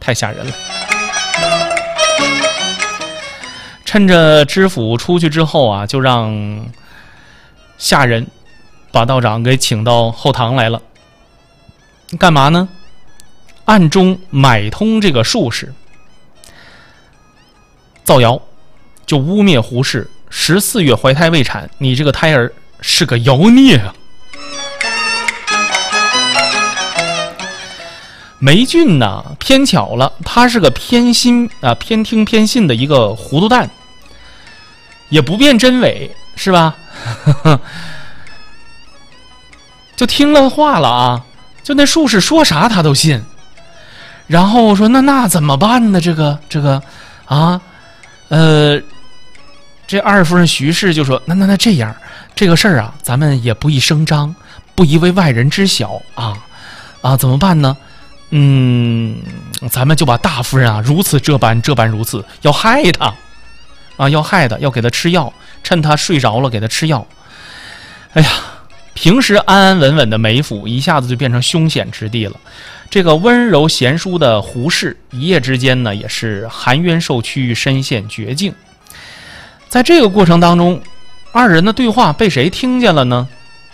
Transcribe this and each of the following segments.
太吓人了。趁着知府出去之后啊，就让下人把道长给请到后堂来了。干嘛呢？暗中买通这个术士，造谣，就污蔑胡氏14月怀胎未产，你这个胎儿是个妖孽啊！霉菌呢，偏巧了，他是个偏听偏信的一个糊涂蛋，也不辨真伪，是吧？就听了话了啊，就那术士说啥他都信。然后说那怎么办呢？这个啊，这二夫人徐氏就说那这样，这个事儿啊，咱们也不宜声张，不宜为外人知晓啊，怎么办呢？咱们就把大夫人啊如此这般如此，要害她啊，要给她吃药，趁她睡着了给她吃药。哎呀，平时安安稳稳的梅府一下子就变成凶险之地了。这个温柔贤淑的胡氏一夜之间呢，也是含冤受屈，身陷绝境。在这个过程当中，二人的对话被谁听见了呢？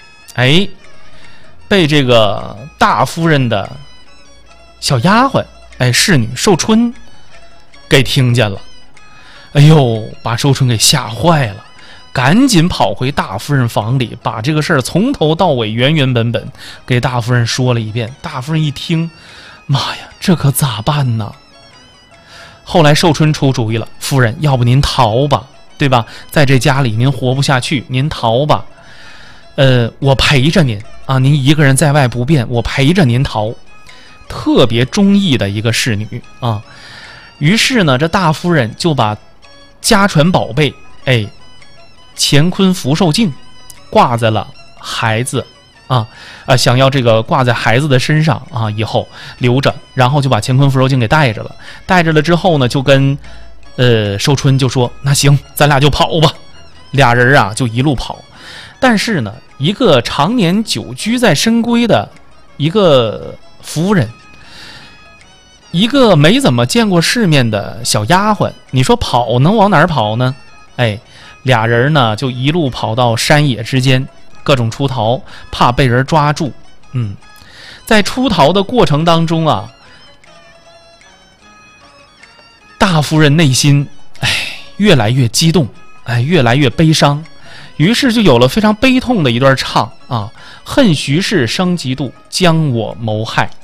被这个大夫人的小丫鬟侍女寿春给听见了。哎呦，把寿春给吓坏了，赶紧跑回大夫人房里，把这个事儿从头到尾原本给大夫人说了一遍。大夫人一听，妈呀，这可咋办呢？后来寿春出主意了，夫人，要不您逃吧，对吧？在这家里您活不下去，您逃吧。我陪着您啊，您一个人在外不便，我陪着您逃。特别忠义的一个侍女啊。于是呢，这大夫人就把家传宝贝乾坤福寿镜挂在了孩子想要这个挂在孩子的身上啊，以后留着，然后就把乾坤福寿镜给带着了。带着了之后呢，就跟寿春就说，那行，咱俩就跑吧。俩人啊就一路跑。但是呢，一个常年久居在深闺的一个夫人，一个没怎么见过世面的小丫鬟，你说跑能往哪儿跑呢？俩人呢就一路跑到山野之间，各种出逃，怕被人抓住。在出逃的过程当中啊，大夫人内心越来越激动，越来越悲伤，于是就有了非常悲痛的一段唱啊：恨徐氏生嫉妒，将我谋害。